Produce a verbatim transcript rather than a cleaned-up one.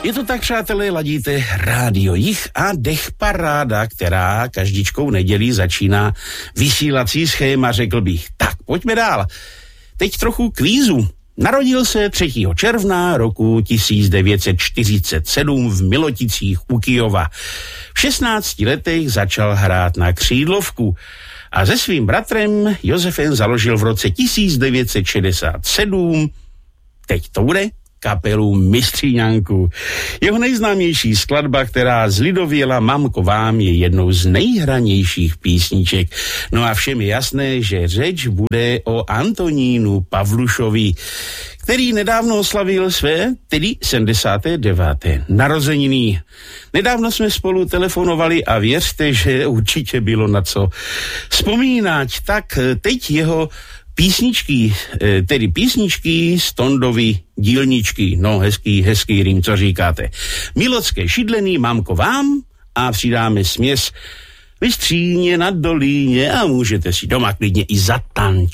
Je to tak, přátelé, ladíte Rádio Jich a Dech Paráda, která každičkou nedělí začíná vysílací schéma, řekl bych. Tak, pojďme dál. Teď trochu kvízu. Narodil se třetího června roku tisíc devět set čtyřicet sedm v Miloticích u Kyjova. V šestnácti letech začal hrát na křídlovku a se svým bratrem Josefem založil v roce tisíc devět set šedesát sedm, teď to bude, kapelu Mistříňanku. Jeho nejznámější skladba, která zlidověla Mamko vám, je jednou z nejhranějších písniček. No a všem je jasné, že řeč bude o Antonínu Pavlušovi, který nedávno oslavil své, tedy sedmdesáté deváté narozeniny. Nedávno jsme spolu telefonovali a věřte, že určitě bylo na co vzpomínat. Tak teď jeho písničky, tedy písničky z Tondovy dílničky. No, hezký, hezký rým, co říkáte. Milocké šidlený, Mamko vám, a přidáme směs Vystříně na dolíně a můžete si doma klidně i zatančit.